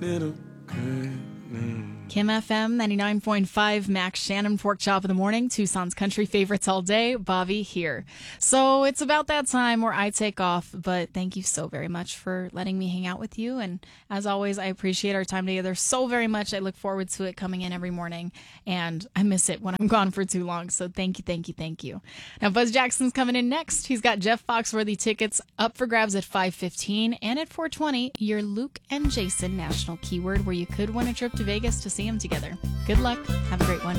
little girl. Kim FM 99.5, Max Shannon, Pork Chop in the Morning, Tucson's country favorites all day, Bobby here. So it's about that time where I take off, but thank you so very much for letting me hang out with you. And as always, I appreciate our time together so very much. I look forward to it coming in every morning, and I miss it when I'm gone for too long. So thank you, thank you, thank you. Now, Buzz Jackson's coming in next. He's got Jeff Foxworthy tickets up for grabs at 5:15, and at 4:20, your Luke and Jason national keyword, where you could win a trip to Vegas to see them together. Good luck. Have a great one.